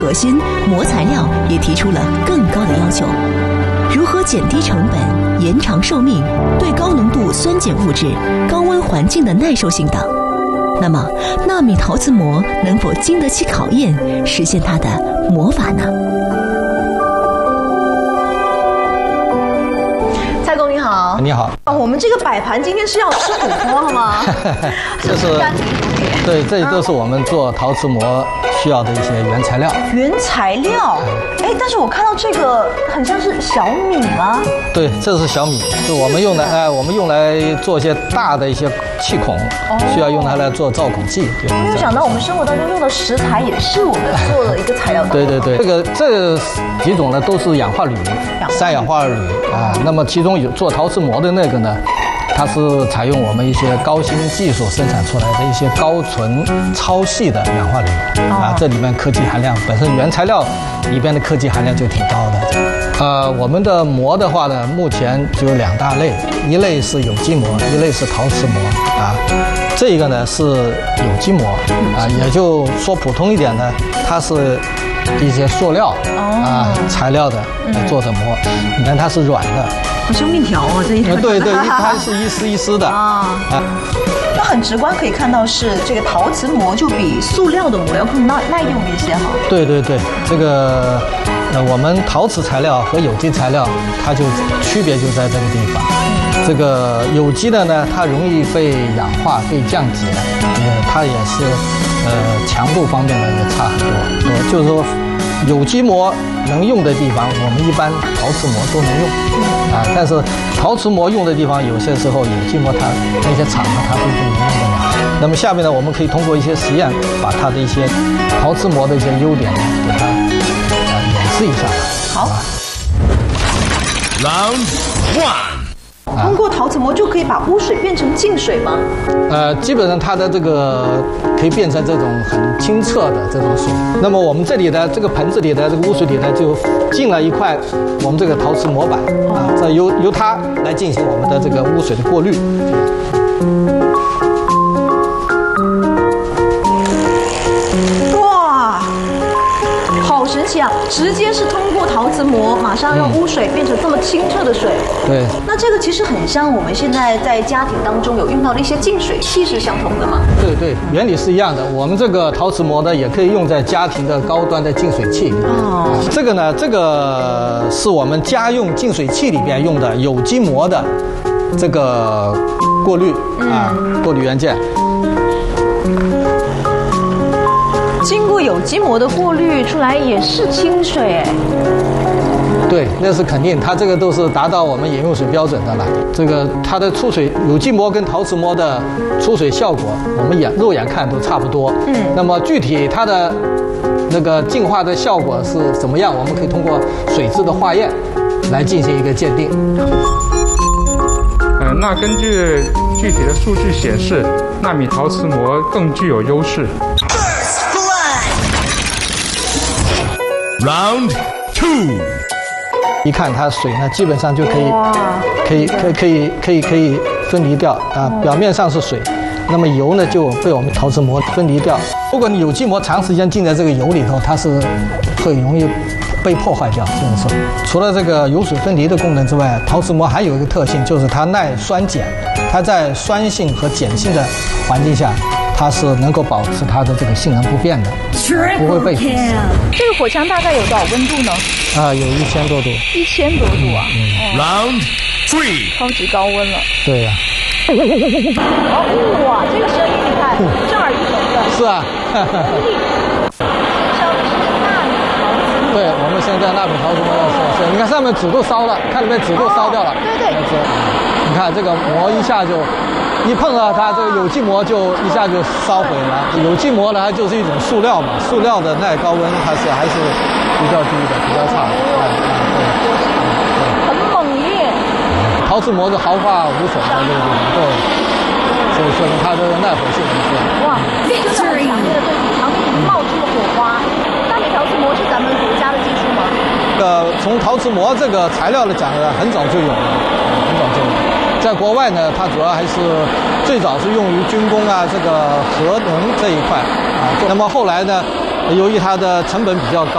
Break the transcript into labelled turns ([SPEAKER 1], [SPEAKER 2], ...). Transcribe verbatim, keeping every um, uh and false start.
[SPEAKER 1] 核心膜材料也提出了更高的要求，如何减低成本、延长寿命、对高浓度酸碱物质、高温环境的耐受性等。那么，纳米陶瓷膜能否经得起考验，实现它的魔法呢？蔡工你好，
[SPEAKER 2] 你好。
[SPEAKER 1] 哦，我们这个摆盘今天是要吃火锅吗？
[SPEAKER 2] 这是对，这都是我们做陶瓷膜需要的一些原材料。
[SPEAKER 1] 原材料，哎，但是我看到这个很像是小米吗？
[SPEAKER 2] 对，这是小米，是我们用来，哎，我们用来做一些大的一些气孔，需要用它来做造孔剂。
[SPEAKER 1] 没有想到我们生活当中用的食材也是我们做的一个材料。
[SPEAKER 2] 对对对，这个这几种呢都是氧化铝，三氧化铝啊。那么其中有做陶瓷膜的那个呢，它是采用我们一些高新技术生产出来的一些高纯超细的氧化铝啊，这里面科技含量本身原材料里边的科技含量就挺高的。呃，我们的膜的话呢，目前就有两大类，一类是有机膜，一类是陶瓷膜啊。这个呢是有机膜啊，也就说普通一点呢，它是一些塑料啊材料的来做的膜，你看它是软的。
[SPEAKER 1] 好像面条哦，这一
[SPEAKER 2] 对对，它是一丝一丝的啊。
[SPEAKER 1] 那很直观可以看到是这个陶瓷膜就比塑料的膜要更耐耐用一些哈。对对对，这个呃我们陶瓷材料和有机材料它就区别就在这个地方。这个有机的呢，它容易被氧化、被降解，也它也是呃强度方面呢也差很多。呃，就是说有机膜能用的地方，我们一般陶瓷膜都能用啊。但是陶瓷膜用的地方，有些时候有机膜它那些厂子它不一定能用得了。那么下面呢，我们可以通过一些实验，把它的一些陶瓷膜的一些优点呢，给它啊演示一下。好。
[SPEAKER 3] Round one。
[SPEAKER 1] 通过陶瓷膜就可以把污水变成净水吗？
[SPEAKER 2] 呃，基本上它的这个可以变成这种很清澈的这种水。那么我们这里的这个盆子里的这个污水里呢，就进了一块我们这个陶瓷模板啊，这由由它来进行我们的这个污水的过滤。
[SPEAKER 1] 哇，好神奇啊！直接是通过陶瓷膜，马上让污水变成这么清澈的水。
[SPEAKER 2] 对。
[SPEAKER 1] 那这个其实很像我们现在在家庭当中有用到的一些净水器是相同的吗？
[SPEAKER 2] 对对，原理是一样的。我们这个陶瓷膜呢，也可以用在家庭的高端的净水器里面。哦。这个呢，这个是我们家用净水器里边用的有机膜的这个过滤啊，过滤元件。
[SPEAKER 1] 经过有机膜的过滤出来也是清水哎。
[SPEAKER 2] 对，那是肯定，它这个都是达到我们饮用水标准的了。这个它的出水有机膜跟陶瓷膜的出水效果，我们眼肉眼看都差不多。嗯。那么具体它的那个净化的效果是怎么样，我们可以通过水质的化验来进行一个鉴定。
[SPEAKER 4] 呃，那根据具体的数据显示，纳米陶瓷膜更具有优势。
[SPEAKER 3] Round two。
[SPEAKER 2] 一看它水呢，基本上就可以，可以，可以，可以，可以，可以分离掉啊。表面上是水，那么油呢就被我们陶瓷膜分离掉。如果你有机膜长时间浸在这个油里头，它是会容易被破坏掉。就是说，除了这个油水分离的功能之外，陶瓷膜还有一个特性，就是它耐酸碱，它在酸性和碱性的环境下，它是能够保持它的这个性能不变的，不会被腐蚀。
[SPEAKER 1] 这个火枪大概有多少温度呢？
[SPEAKER 2] 啊，有一千多度。
[SPEAKER 1] 一千多度啊！
[SPEAKER 3] 嗯、Round three，
[SPEAKER 1] 超级高温了。
[SPEAKER 2] 对呀、
[SPEAKER 1] 啊。哇，这个声音你看，震耳欲聋的。
[SPEAKER 2] 是啊。
[SPEAKER 1] 烧的是纳米陶瓷膜。
[SPEAKER 2] 对，我们现在纳米陶瓷膜是是，你看上面纸都烧了，看里面纸都烧掉了。
[SPEAKER 1] 哦、对对。
[SPEAKER 2] 你看这个膜一下就。一碰到它，这个有机膜就一下就烧毁了。有机膜呢，它就是一种塑料嘛，塑料的耐高温，它是还是比较低的，比较差的。啊啊
[SPEAKER 1] 对，很猛烈。
[SPEAKER 2] 陶瓷膜是毫发无损的，对对对，所以说明它这个耐火性很强。
[SPEAKER 1] 哇，这个很强烈的对比，场景冒出了火花。纳米陶瓷膜是咱们国家的技术吗？
[SPEAKER 2] 呃，从陶瓷膜这个材料来讲呢，很早就有了，很早就有了。在国外呢，它主要还是最早是用于军工啊，这个核能这一块啊。那么后来呢，由于它的成本比较高。